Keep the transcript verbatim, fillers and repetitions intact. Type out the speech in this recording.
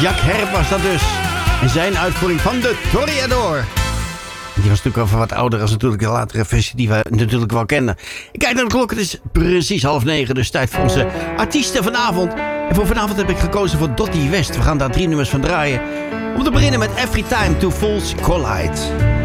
Jacques Herp was dat dus. En zijn uitvoering van de Toreador. Die was natuurlijk al wat ouder als natuurlijk de latere versie die we natuurlijk wel kennen. Ik kijk naar de klok, het is precies half negen. Dus tijd voor onze artiesten vanavond. En voor vanavond heb ik gekozen voor Dottie West. We gaan daar drie nummers van draaien. Om te beginnen met Every Time Two Fools Collide.